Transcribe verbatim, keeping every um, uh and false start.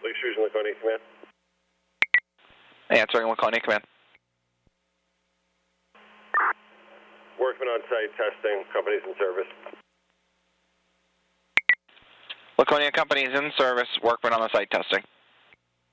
Extrusion Laconia Command. Answering Laconia Command. Workman on site testing, companies in service. Laconia companies in service, workmen on the site testing.